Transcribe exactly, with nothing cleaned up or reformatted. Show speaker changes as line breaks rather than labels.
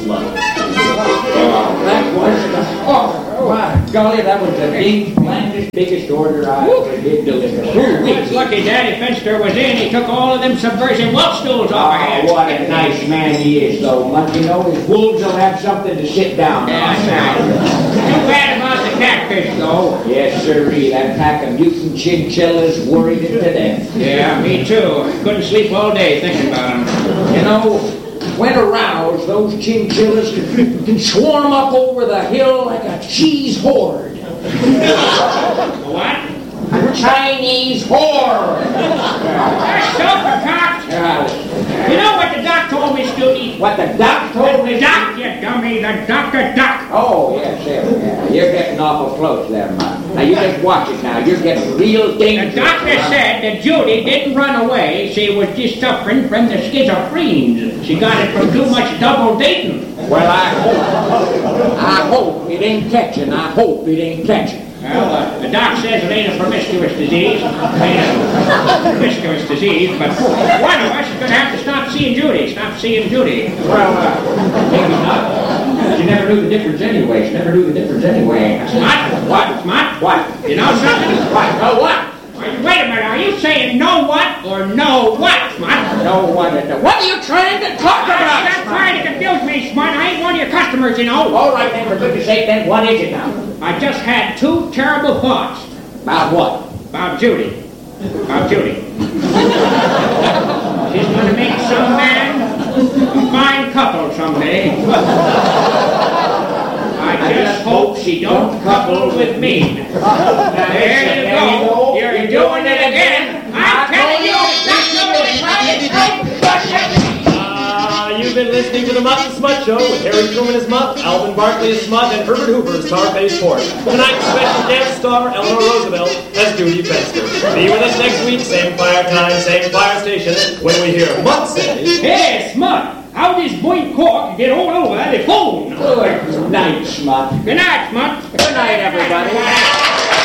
love.
That was the, oh, my golly, that was the big, blandest, biggest order I ever did deliver.
Ooh, it's lucky Daddy Fenster was in. He took all of them subversive wolf stools off our hands.
Oh, what a nice man he is, though. But you know, his wolves will have something to sit down on.
That's right. Too bad about the catfish, though.
Yes, sirree. That pack of mutant chinchillas worried it to death.
Yeah, me too. I couldn't sleep all day thinking about them.
You know, when aroused, those chinchillas can, can swarm up over the hill like a cheese horde.
What?
A Chinese horde.
That's so cocked.
Uh,
You know what the doc told me, Stootie?
what the doc told me?
The doc, you dummy. The doctor doc.
Oh, yes, yes, yeah. You're getting awful close there, man. Now, you just watch it now. You're getting real
The
dangerous.
doctor said that Judy didn't run away. She was just suffering from the schizophrenia. She got it from too much double dating.
Well, I hope. I hope it ain't catching. I hope it ain't catching.
Well, uh, the doc says it ain't a promiscuous disease. It ain't a promiscuous disease, but one of us is going to have to stop seeing Judy. Stop seeing Judy.
Well, uh, maybe not. She never knew the difference anyway. She never knew the difference anyway.
Smart? What? Smart?
What?
You know something?
What? No what?
Wait a minute. Are you saying no what or no what, Smart?
No what? No. What are you trying to talk about?
Stop trying to confuse me, Smart. I ain't one of your customers, you know.
All right, then, for goodness sake, then, what is it now?
I just had two terrible thoughts
About what?
about Judy. About Judy. She's going to make some man a fine couple someday. I just hope she don't couple with me. Now, there you go. You're doing it again. I'm telling you, it's not
Uh, you've been listening to the Mutt and Smut Show with Harry Truman as Mutt, Alvin Barkley as Smut, and Herbert Hoover as Tar-Faced Horse. Tonight's special guest star, Eleanor Roosevelt, as Judy Fenster. Be with us next week, same fire time, same fire station, when we hear Mutt say...
Hey, Smut, how does Boyd Cork get all over the phone?
Good night, Smut.
Good night, Smut.
Good night, everybody.